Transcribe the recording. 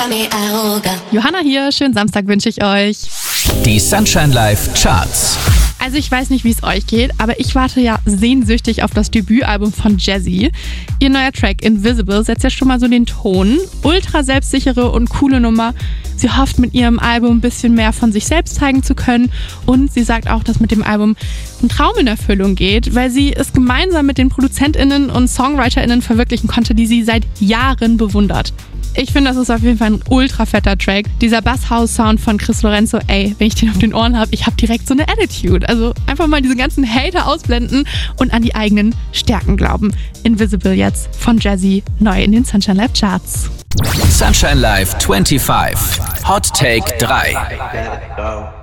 Johanna hier, schönen Samstag wünsche ich euch. Die Sunshine Live Charts. Also ich weiß nicht, wie es euch geht, aber ich warte ja sehnsüchtig auf das Debütalbum von Jazzy. Ihr neuer Track Invisible setzt ja schon mal so den Ton. Ultra selbstsichere und coole Nummer. Sie hofft mit ihrem Album ein bisschen mehr von sich selbst zeigen zu können. Und sie sagt auch, dass mit dem Album ein Traum in Erfüllung geht, weil sie es gemeinsam mit den ProduzentInnen und SongwriterInnen verwirklichen konnte, die sie seit Jahren bewundert. Ich finde, das ist auf jeden Fall ein ultra fetter Track. Dieser Bass-House-Sound von Chris Lorenzo, ey, wenn ich den auf den Ohren habe, ich habe direkt so eine Attitude. Also einfach mal diese ganzen Hater ausblenden und an die eigenen Stärken glauben. Invisible jetzt von Jazzy, neu in den Sunshine Live Charts. Sunshine Live 25. Hot Take 3.